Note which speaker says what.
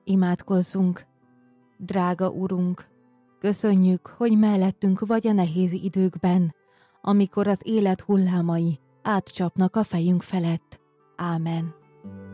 Speaker 1: Imádkozzunk! Drága Urunk, köszönjük, hogy mellettünk vagy a nehéz időkben, amikor az élet hullámai átcsapnak a fejünk felett. Ámen.